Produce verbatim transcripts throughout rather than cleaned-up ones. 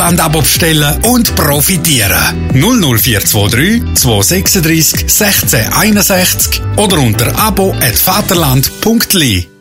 Vaterland-Abo bestellen und profitieren. null null vier zwei drei zwei sechs drei sechs eins sechs oder unter abo at vaterland punkt l i.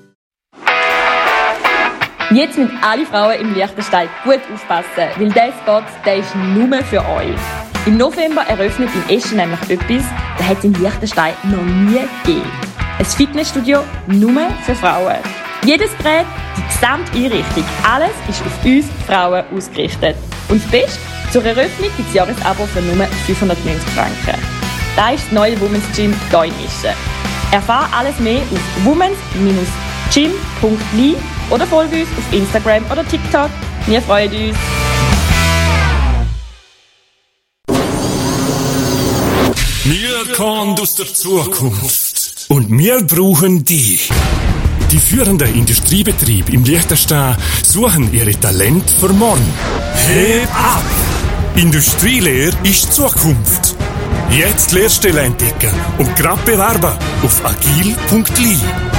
Jetzt müssen alle Frauen im Liechtenstein gut aufpassen, weil der Spot, der ist nur für euch. Im November eröffnet in Eschen nämlich etwas, das hat es in Liechtenstein noch nie gegeben. Ein Fitnessstudio nur für Frauen. Jedes Gerät, die gesamte Einrichtung, alles ist auf uns Frauen ausgerichtet. Und das Beste, zur Eröffnung gibt es Jahresabo für nur fünfhundertneunzig Franken. Das ist das neue Women's Gym hier in Eschen. Erfahre alles mehr auf womens gym punkt l i oder folge uns auf Instagram oder TikTok. Wir freuen uns. Wir kommen aus der Zukunft und wir brauchen dich. Die führenden Industriebetriebe im Liechtenstein suchen ihre Talente für morgen. Heb ab! Industrielehre ist Zukunft. Jetzt Lehrstelle entdecken und grad bewerben auf agil punkt l i.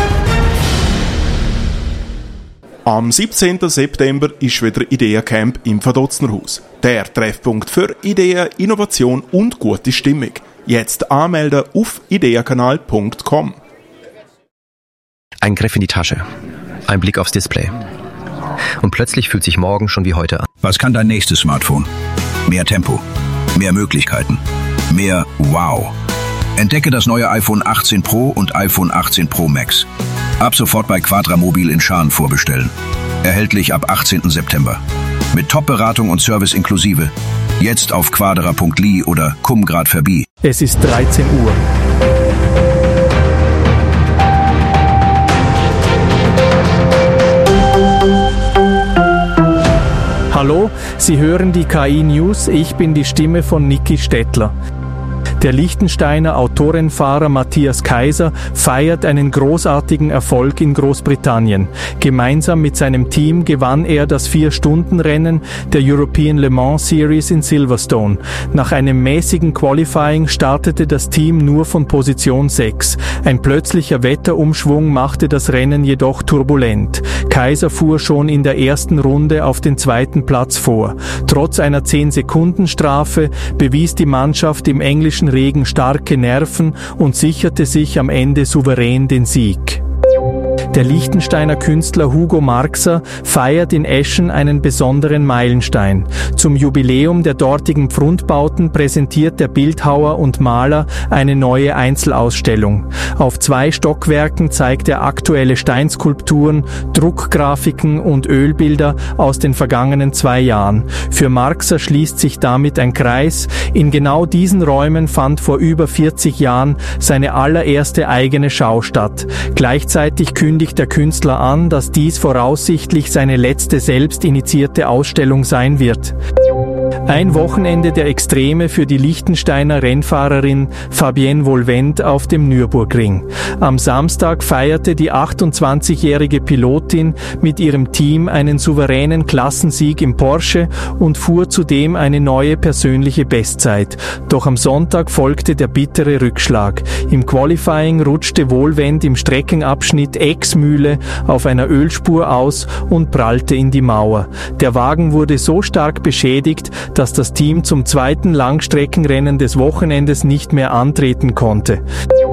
Am siebzehnten September ist wieder Ideencamp im Vadoznerhaus. Der Treffpunkt für Ideen, Innovation und gute Stimmung. Jetzt anmelden auf ideenkanal punkt com. Ein Griff in die Tasche, ein Blick aufs Display. Und plötzlich fühlt sich morgen schon wie heute an. Was kann dein nächstes Smartphone? Mehr Tempo, mehr Möglichkeiten, mehr Wow. Entdecke das neue iPhone achtzehn Pro und iPhone achtzehn Pro Max. Ab sofort bei Quadramobil in Schaan vorbestellen. Erhältlich ab achtzehnten September. Mit Top-Beratung und Service inklusive. Jetzt auf quadra punkt l i oder komm grad vorbei. Es ist dreizehn Uhr. Hallo, Sie hören die K I-News, ich bin die Stimme von Niki Stettler. Der Liechtensteiner Autorennfahrer Matthias Kaiser feiert einen großartigen Erfolg in Großbritannien. Gemeinsam mit seinem Team gewann er das Vier-Stunden-Rennen der European Le Mans Series in Silverstone. Nach einem mäßigen Qualifying startete das Team nur von Position sechs. Ein plötzlicher Wetterumschwung machte das Rennen jedoch turbulent. Kaiser fuhr schon in der ersten Runde auf den zweiten Platz vor. Trotz einer zehn-Sekunden-Strafe bewies die Mannschaft im englischen Regen starke Nerven und sicherte sich am Ende souverän den Sieg. Der Liechtensteiner Künstler Hugo Marxer feiert in Eschen einen besonderen Meilenstein. Zum Jubiläum der dortigen Pfrundbauten präsentiert der Bildhauer und Maler eine neue Einzelausstellung. Auf zwei Stockwerken zeigt er aktuelle Steinskulpturen, Druckgrafiken und Ölbilder aus den vergangenen zwei Jahren. Für Marxer schließt sich damit ein Kreis. In genau diesen Räumen fand vor über vierzig Jahren seine allererste eigene Schau statt. Gleichzeitig kündigt der Künstler an, dass dies voraussichtlich seine letzte selbst initiierte Ausstellung sein wird. Ein Wochenende der Extreme für die Liechtensteiner Rennfahrerin Fabienne Volvent auf dem Nürburgring. Am Samstag feierte die achtundzwanzigjährige Pilotin mit ihrem Team einen souveränen Klassensieg im Porsche und fuhr zudem eine neue persönliche Bestzeit. Doch am Sonntag folgte der bittere Rückschlag. Im Qualifying rutschte Volvent im Streckenabschnitt Exmühle auf einer Ölspur aus und prallte in die Mauer. Der Wagen wurde so stark beschädigt, dass das Team zum zweiten Langstreckenrennen des Wochenendes nicht mehr antreten konnte.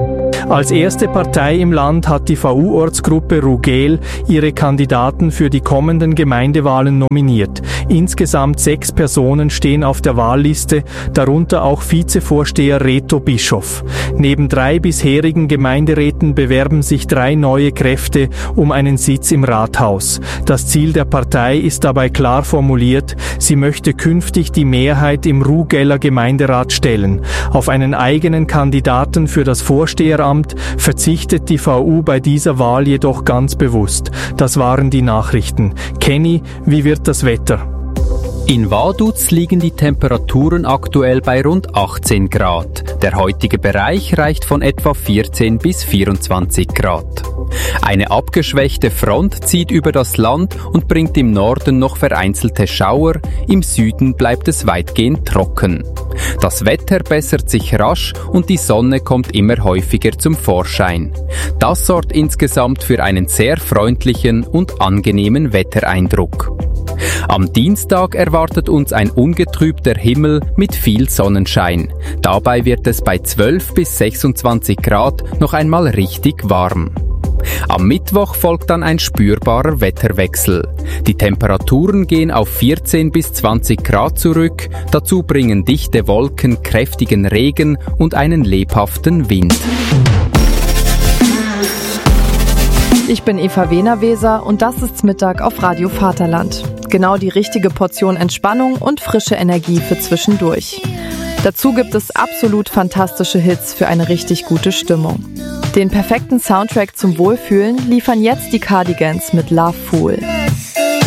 Als erste Partei im Land hat die V U-Ortsgruppe Rugel ihre Kandidaten für die kommenden Gemeindewahlen nominiert. Insgesamt sechs Personen stehen auf der Wahlliste, darunter auch Vizevorsteher Reto Bischof. Neben drei bisherigen Gemeinderäten bewerben sich drei neue Kräfte um einen Sitz im Rathaus. Das Ziel der Partei ist dabei klar formuliert, sie möchte künftig die Mehrheit im Rugeller Gemeinderat stellen. Auf einen eigenen Kandidaten für das Vorsteheramt verzichtet die V U bei dieser Wahl jedoch ganz bewusst. Das waren die Nachrichten. Kenny, wie wird das Wetter? In Vaduz liegen die Temperaturen aktuell bei rund achtzehn Grad. Der heutige Bereich reicht von etwa vierzehn bis vierundzwanzig Grad. Eine abgeschwächte Front zieht über das Land und bringt im Norden noch vereinzelte Schauer, im Süden bleibt es weitgehend trocken. Das Wetter bessert sich rasch und die Sonne kommt immer häufiger zum Vorschein. Das sorgt insgesamt für einen sehr freundlichen und angenehmen Wettereindruck. Am Dienstag erwartet uns ein ungetrübter Himmel mit viel Sonnenschein. Dabei wird es bei zwölf bis sechsundzwanzig Grad noch einmal richtig warm. Am Mittwoch folgt dann ein spürbarer Wetterwechsel. Die Temperaturen gehen auf vierzehn bis zwanzig Grad zurück, dazu bringen dichte Wolken, kräftigen Regen und einen lebhaften Wind. Ich bin Eva Wehner-Weser und das ist's Mittag auf Radio Vaterland. Genau die richtige Portion Entspannung und frische Energie für zwischendurch. Dazu gibt es absolut fantastische Hits für eine richtig gute Stimmung. Den perfekten Soundtrack zum Wohlfühlen liefern jetzt die Cardigans mit Love Fool.